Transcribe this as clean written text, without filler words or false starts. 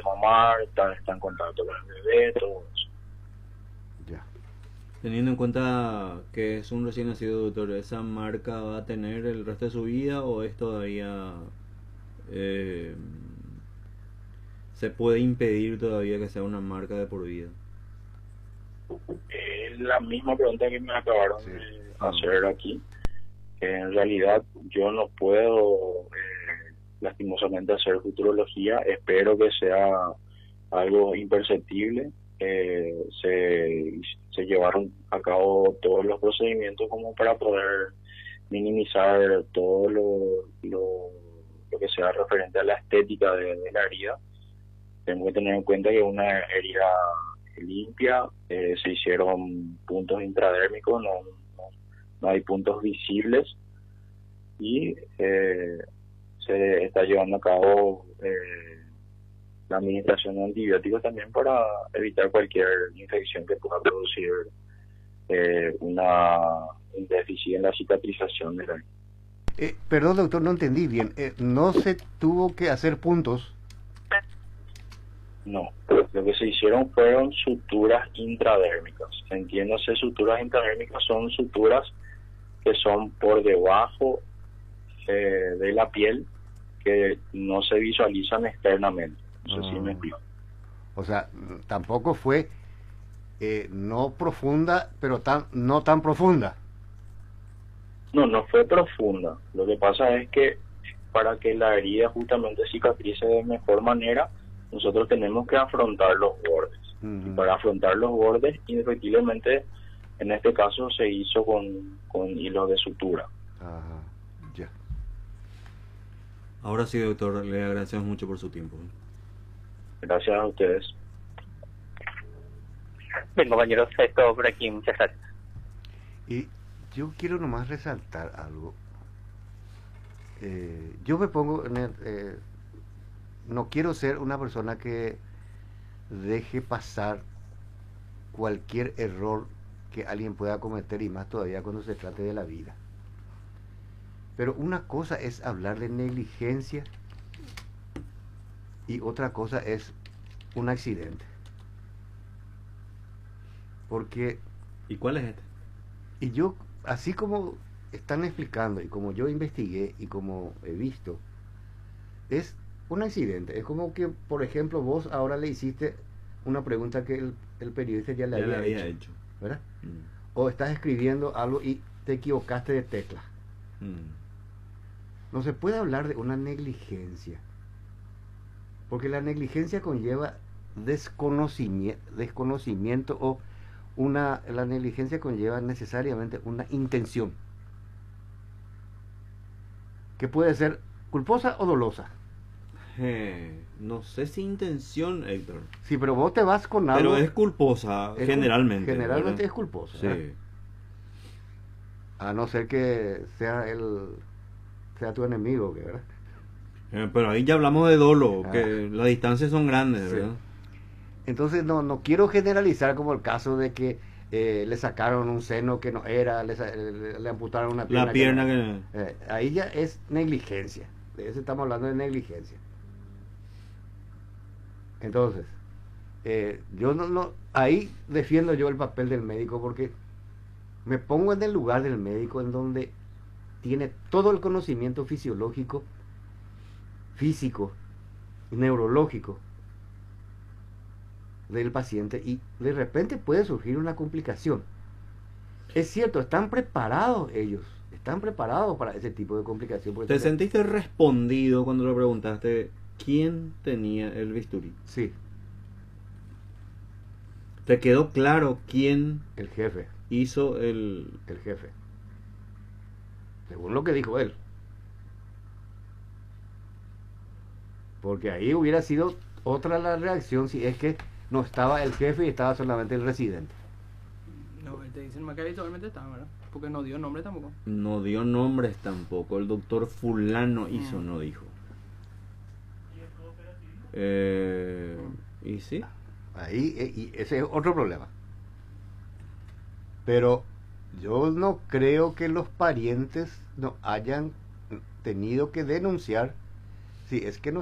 mamar, está en contacto con el bebé, todo eso. Ya. Teniendo en cuenta que es un recién nacido, doctor, ¿esa marca va a tener el resto de su vida o es todavía eh, se puede impedir todavía que sea una marca de por vida? Es la misma pregunta que me acabaron Sí. de Ah, hacer aquí, que en realidad yo no puedo lastimosamente hacer futurología, espero que sea algo imperceptible. Se llevaron a cabo todos los procedimientos como para poder minimizar todo lo que sea referente a la estética de la herida. Tenemos que tener en cuenta que una herida limpia, se hicieron puntos intradérmicos, no hay puntos visibles y se está llevando a cabo la administración de antibióticos también para evitar cualquier infección que pueda producir un déficit en la cicatrización de la herida. Perdón, doctor, no entendí bien. No se tuvo que hacer puntos. No, lo que se hicieron fueron suturas intradérmicas. Entiéndase, suturas intradérmicas son suturas que son por debajo de la piel, que no se visualizan externamente. No sé si me explico. O sea, tampoco fue no profunda, pero no tan profunda. No fue profunda. Lo que pasa es que para que la herida justamente cicatrice de mejor manera, nosotros tenemos que afrontar los bordes. Y para afrontar los bordes, indefectiblemente, en este caso se hizo con hilos de sutura. Ajá, ya. ahora sí, doctor, le agradecemos mucho por su tiempo. Gracias a ustedes. Bien, compañeros, es todo por aquí. Muchas gracias. Y yo quiero nomás resaltar algo. Yo me pongo no quiero ser una persona que deje pasar cualquier error que alguien pueda cometer, y más todavía cuando se trate de la vida. Pero una cosa es hablar de negligencia y otra cosa es un accidente. Porque, ¿Y cuál es este? y yo, así como están explicando y como yo investigué y como he visto, es un accidente. Es como que, por ejemplo, vos ahora le hiciste una pregunta que el periodista ya le había hecho, ¿verdad? O estás escribiendo algo y te equivocaste de tecla. No se puede hablar de una negligencia, porque la negligencia conlleva desconocimiento o la negligencia conlleva necesariamente una intención que puede ser culposa o dolosa. No sé si intención, Héctor. Sí, pero vos te vas con algo. Pero es culposa, generalmente. Generalmente ¿verdad? es culposa. Sí. A no ser que sea tu enemigo, ¿verdad? Pero ahí ya hablamos de dolo, que las distancias son grandes, Sí. ¿verdad? Entonces no quiero generalizar como el caso de que le sacaron un seno que no era, le amputaron una pierna. La pierna que ahí ya es negligencia. De eso estamos hablando de negligencia. Entonces, yo ahí defiendo yo el papel del médico, porque me pongo en el lugar del médico, en donde tiene todo el conocimiento fisiológico, físico, neurológico del paciente, y de repente puede surgir una complicación. Es cierto, están preparados para ese tipo de complicación. ¿Te sentiste respondido cuando le preguntaste quién tenía el bisturí? Sí. ¿Te quedó claro quién El jefe. hizo El jefe. Según lo que dijo él. Porque ahí hubiera sido otra la reacción si es que no estaba el jefe y estaba solamente el residente. No, te dicen más que habitualmente está, ¿verdad? Porque no dio nombre tampoco. No dio nombres tampoco. El doctor fulano hizo, no dijo. ¿Y sí? Ahí, y ese es otro problema. Pero yo no creo que los parientes no hayan tenido que denunciar si es que no